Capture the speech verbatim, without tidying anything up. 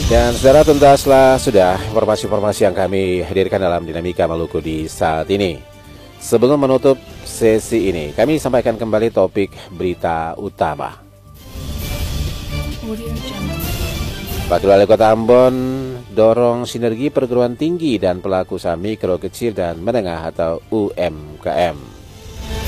Dan saudara, tuntaslah sudah informasi-informasi yang kami hadirkan dalam Dinamika Maluku di saat ini. Sebelum menutup sesi ini, kami sampaikan kembali topik berita utama. Wakil Wali Kota Ambon dorong sinergi perguruan tinggi dan pelaku usaha mikro, kecil, dan menengah atau U M K M.